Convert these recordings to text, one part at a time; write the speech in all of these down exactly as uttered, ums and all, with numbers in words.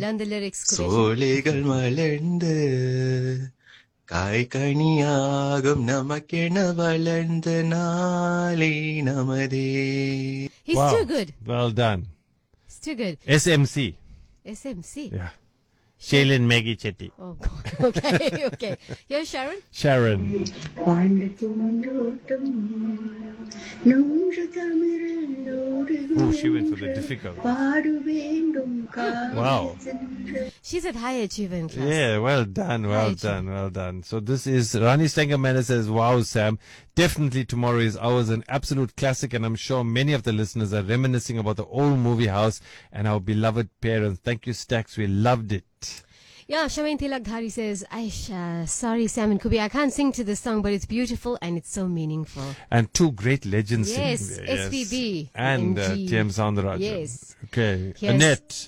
Learn the lyrics, Kuresh. சோலைகள் மலர்ந்து காய்கனியாகும் நமக்கென வளர்ந்த நாளே நமதே. He's Wow. too good. Well done. He's too good. S M C. S M C. Yeah. Shailin Maggie Chetty. Oh, God. Okay, okay. Here's Sharon. Sharon. Oh, she went for the difficult. Wow. She's at high achievement class. Yeah, well done, well Right. done, well done. So this is Rani Stengamana says, wow, Sam, definitely tomorrow is ours, an absolute classic, and I'm sure many of the listeners are reminiscing about the old movie house and our beloved parents. Thank you, Stax, we loved it. Yeah, Shamain Tilakdhari says, Aisha, sorry, Sam and Kubi, I can't sing to this song, but it's beautiful and it's so meaningful. And two great legends Yes, singing there. S P B And uh, M G. T M Soundarajan. Yes. Okay, Here's- Annette.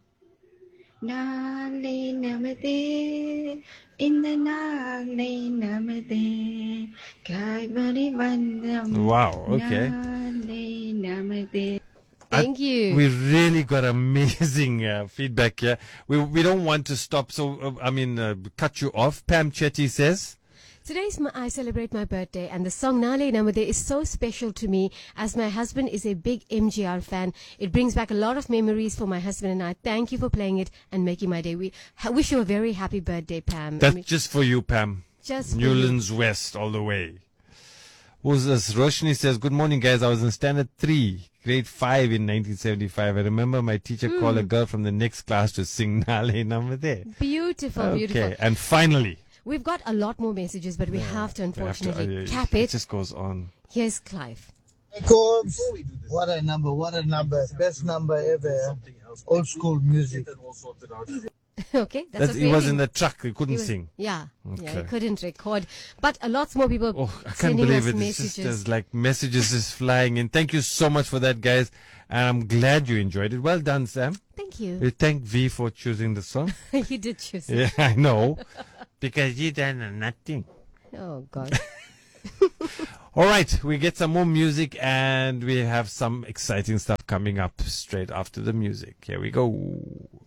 Nale namade, in the nale namade, kai mari vandam. Wow, okay. Nale namade. Thank you. We really got amazing uh, feedback here. We we don't want to stop, so uh, I mean, uh, cut you off. Pam Chetty says, Today's my, I celebrate my birthday, and the song Nale Namade is so special to me as my husband is a big M G R fan. It brings back a lot of memories for my husband and I. Thank you for playing it and making my day. We ha- wish you a very happy birthday, Pam. that's I mean, just for you, Pam. just for you. Newlands West, all the way. Who's this? Roshni says, good morning, guys. I was in standard three, grade five in nineteen seventy-five. I remember my teacher Hmm. called a girl from the next class to sing Nale Namade. Beautiful, Okay, beautiful. and finally, We've got a lot more messages, but we have to we have to- unfortunately uh, cap it it. just goes on. Here's Clive. Corbs, what a number, what a number, best number ever. Old school music. Okay, that's, That's, what he we was think. in the truck. He He couldn't was- sing. Yeah, yeah, he Okay. couldn't record. But a lot more people Oh, I can't sending believe us it. It's just messages. there's like messages is flying in. Thank you so much for that, guys. And I'm glad you enjoyed it. Well done, Sam. Thank you. We thank V for choosing the song. You did choose it. Yeah, I know. Because you done nothing. Oh, God. All right, we get some more music and we have some exciting stuff coming up straight after the music. Here we go.